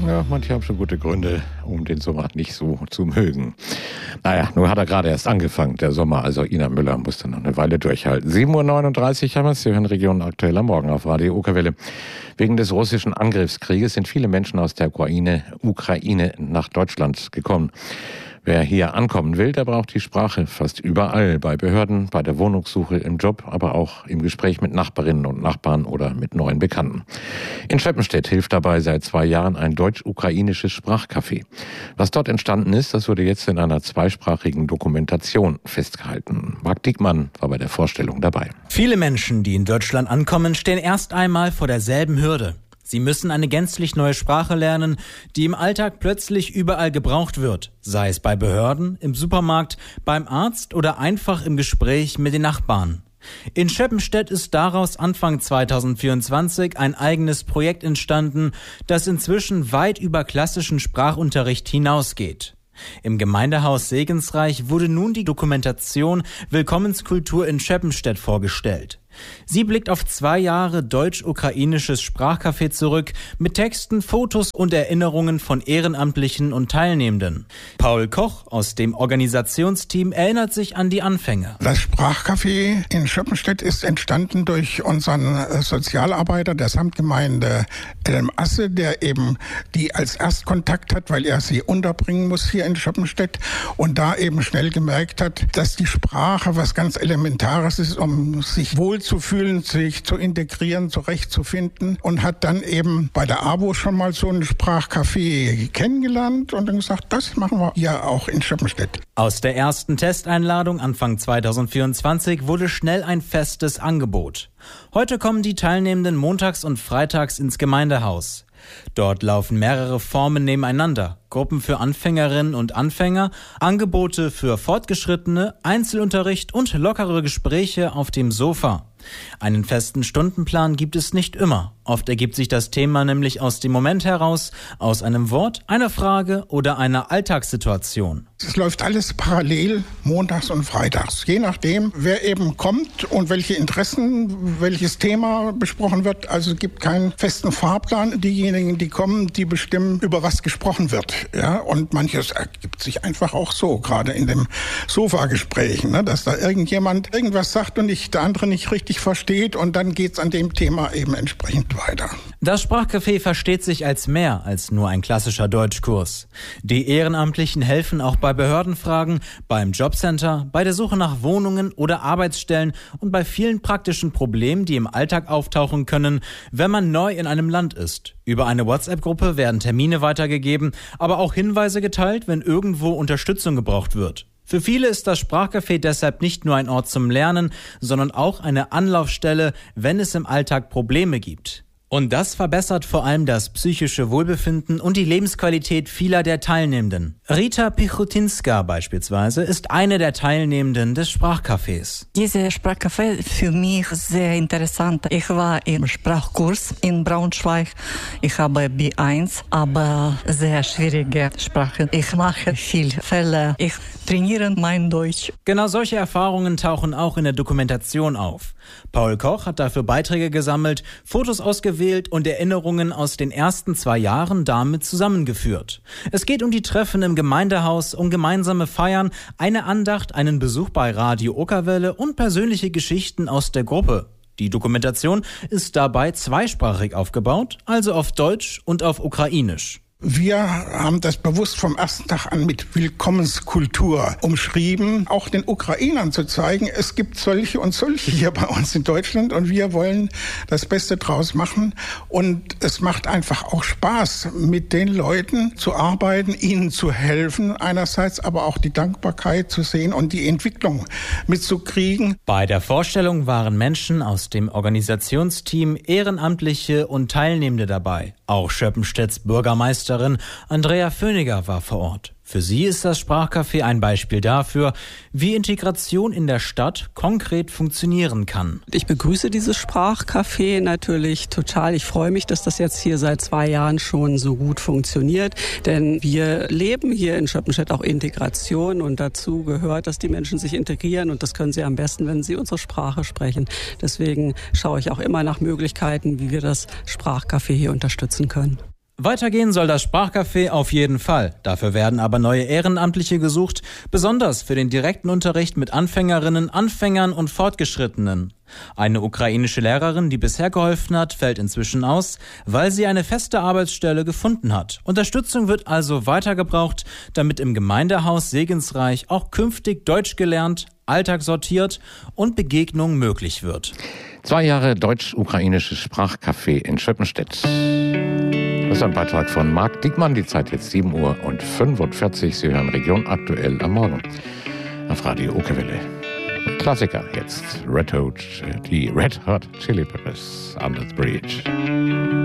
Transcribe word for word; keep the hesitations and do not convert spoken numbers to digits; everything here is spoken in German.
Ja, manche haben schon gute Gründe, um den Sommer nicht so zu mögen. Naja, nun hat er gerade erst angefangen, der Sommer. Also Ina Müller musste noch eine Weile durchhalten. sieben Uhr neununddreißig haben wir es. Sie hören Region aktuell am Morgen auf Radio Okerwelle. Wegen des russischen Angriffskrieges sind viele Menschen aus der Ukraine, Ukraine nach Deutschland gekommen. Wer hier ankommen will, der braucht die Sprache fast überall. Bei Behörden, bei der Wohnungssuche, im Job, aber auch im Gespräch mit Nachbarinnen und Nachbarn oder mit neuen Bekannten. In Scheppenstedt hilft dabei seit zwei Jahren ein deutsch-ukrainisches Sprachcafé. Was dort entstanden ist, das wurde jetzt in einer zweisprachigen Dokumentation festgehalten. Marc Diekmann war bei der Vorstellung dabei. Viele Menschen, die in Deutschland ankommen, stehen erst einmal vor derselben Hürde. Sie müssen eine gänzlich neue Sprache lernen, die im Alltag plötzlich überall gebraucht wird, sei es bei Behörden, im Supermarkt, beim Arzt oder einfach im Gespräch mit den Nachbarn. In Scheppenstedt ist daraus Anfang zweitausendvierundzwanzig ein eigenes Projekt entstanden, das inzwischen weit über klassischen Sprachunterricht hinausgeht. Im Gemeindehaus Segensreich wurde nun die Dokumentation Willkommenskultur in Scheppenstedt vorgestellt. Sie blickt auf zwei Jahre deutsch-ukrainisches Sprachcafé zurück mit Texten, Fotos und Erinnerungen von Ehrenamtlichen und Teilnehmenden. Paul Koch aus dem Organisationsteam erinnert sich an die Anfänge. Das Sprachcafé in Scheppenstedt ist entstanden durch unseren Sozialarbeiter der Samtgemeinde Elm-Asse, der eben die als Erstkontakt hat, weil er sie unterbringen muss hier in Scheppenstedt und da eben schnell gemerkt hat, dass die Sprache was ganz Elementares ist, um sich wohl zu fühlen, sich zu integrieren, zurechtzufinden und hat dann eben bei der A B O schon mal so ein Sprachcafé kennengelernt und dann gesagt, das machen wir ja auch in Scheppenstedt. Aus der ersten Testeinladung Anfang zweitausendvierundzwanzig wurde schnell ein festes Angebot. Heute kommen die Teilnehmenden montags und freitags ins Gemeindehaus. Dort laufen mehrere Formen nebeneinander. Gruppen für Anfängerinnen und Anfänger, Angebote für Fortgeschrittene, Einzelunterricht und lockere Gespräche auf dem Sofa. Einen festen Stundenplan gibt es nicht immer. Oft ergibt sich das Thema nämlich aus dem Moment heraus, aus einem Wort, einer Frage oder einer Alltagssituation. Es läuft alles parallel, montags und freitags. Je nachdem, wer eben kommt und welche Interessen, welches Thema besprochen wird. Also es gibt keinen festen Fahrplan. Diejenigen, die kommen, die bestimmen, über was gesprochen wird. Ja, und manches ergibt sich einfach auch so, gerade in den Sofagesprächen, ne, dass da irgendjemand irgendwas sagt und ich, der andere nicht richtig versteht und dann geht's an dem Thema eben entsprechend weiter. Das Sprachcafé versteht sich als mehr als nur ein klassischer Deutschkurs. Die Ehrenamtlichen helfen auch bei Behördenfragen, beim Jobcenter, bei der Suche nach Wohnungen oder Arbeitsstellen und bei vielen praktischen Problemen, die im Alltag auftauchen können, wenn man neu in einem Land ist. Über eine WhatsApp-Gruppe werden Termine weitergegeben, aber auch Hinweise geteilt, wenn irgendwo Unterstützung gebraucht wird. Für viele ist das Sprachcafé deshalb nicht nur ein Ort zum Lernen, sondern auch eine Anlaufstelle, wenn es im Alltag Probleme gibt. Und das verbessert vor allem das psychische Wohlbefinden und die Lebensqualität vieler der Teilnehmenden. Rita Pichutinska beispielsweise ist eine der Teilnehmenden des Sprachcafés. Dieses Sprachcafé für mich sehr interessant. Ich war im Sprachkurs in Braunschweig. Ich habe B eins, aber sehr schwierige Sprache. Ich mache viel Fälle. Ich trainiere mein Deutsch. Genau solche Erfahrungen tauchen auch in der Dokumentation auf. Paul Koch hat dafür Beiträge gesammelt, Fotos ausgewählt und Erinnerungen aus den ersten zwei Jahren damit zusammengeführt. Es geht um die Treffen im Gemeindehaus, um gemeinsame Feiern, eine Andacht, einen Besuch bei Radio Okerwelle und persönliche Geschichten aus der Gruppe. Die Dokumentation ist dabei zweisprachig aufgebaut, also auf Deutsch und auf Ukrainisch. Wir haben das bewusst vom ersten Tag an mit Willkommenskultur umschrieben, auch den Ukrainern zu zeigen, es gibt solche und solche hier bei uns in Deutschland und wir wollen das Beste draus machen. Und es macht einfach auch Spaß, mit den Leuten zu arbeiten, ihnen zu helfen, einerseits aber auch die Dankbarkeit zu sehen und die Entwicklung mitzukriegen. Bei der Vorstellung waren Menschen aus dem Organisationsteam, Ehrenamtliche und Teilnehmende dabei. Auch Schöppenstedts Bürgermeister Andrea Föhniger war vor Ort. Für sie ist das Sprachcafé ein Beispiel dafür, wie Integration in der Stadt konkret funktionieren kann. Ich begrüße dieses Sprachcafé natürlich total. Ich freue mich, dass das jetzt hier seit zwei Jahren schon so gut funktioniert. Denn wir leben hier in Schöppenstedt auch Integration und dazu gehört, dass die Menschen sich integrieren und das können sie am besten, wenn sie unsere Sprache sprechen. Deswegen schaue ich auch immer nach Möglichkeiten, wie wir das Sprachcafé hier unterstützen können. Weitergehen soll das Sprachcafé auf jeden Fall. Dafür werden aber neue Ehrenamtliche gesucht, besonders für den direkten Unterricht mit Anfängerinnen, Anfängern und Fortgeschrittenen. Eine ukrainische Lehrerin, die bisher geholfen hat, fällt inzwischen aus, weil sie eine feste Arbeitsstelle gefunden hat. Unterstützung wird also weiter gebraucht, damit im Gemeindehaus Segensreich auch künftig Deutsch gelernt, Alltag sortiert und Begegnung möglich wird. Zwei Jahre deutsch-ukrainisches Sprachcafé in Schöppenstedt. Das ist ein Beitrag von Marc Diekmann. Die Zeit jetzt sieben Uhr fünfundvierzig. Sie hören Region aktuell am Morgen auf Radio Okerwelle. Klassiker jetzt. Red Hot, die Red Hot Chili Peppers, Under the Bridge.